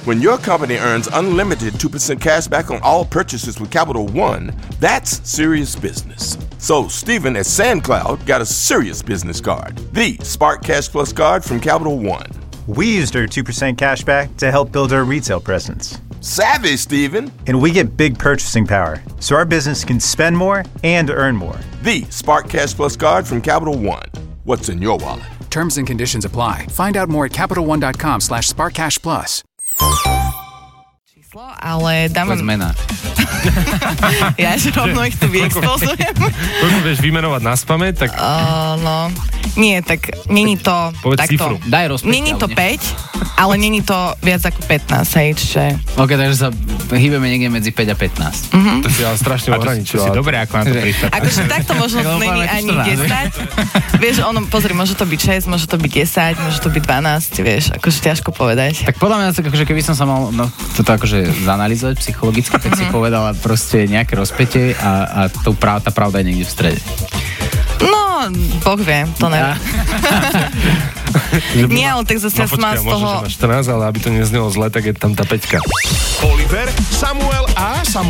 When your company earns unlimited 2% cash back on all purchases with Capital One, that's serious business. So Stephen at SandCloud got a serious business card, the Spark Cash Plus card from Capital One. We used our 2% cash back to help build our retail presence. Savvy, Stephen. And we get big purchasing power, so our business can spend more and earn more. The Spark Cash Plus card from Capital One. What's in your wallet? Terms and conditions apply. Find out more at CapitalOne.com/SparkCashPlus. Ale dáme... Zmena. Ja že rovno ich tu vyexpozujem. Koľko vieš vymenovať na spamäť, tak... No, nie, tak není to... Povedz takto. cifru. Daj rozpäť. Není to 5, ale není to viac ako 15, hej, čiže... OK, takže sa hýbeme niekde medzi 5 a 15. To si ale strašne ohraničila. Si dobre, ako na to prišla. Akože takto možno není ani 10. Vieš, ono, pozri, môže to byť 6, môže to byť 10, môže to byť 12, vieš, akože ťažko povedať. Tak podľa mňa, akože keby som sa mal toto akože zanalizovať psychologicky, tak si povedala proste nejaké rozpätie a tá pravda je niekde v strede. No, Boh vie, to neviem. Nie, ale tak zase má z toho... Možno, že má 14, ale aby to neznelo zle, tak je tam tá 5. Oliver, Samuel a Samuel.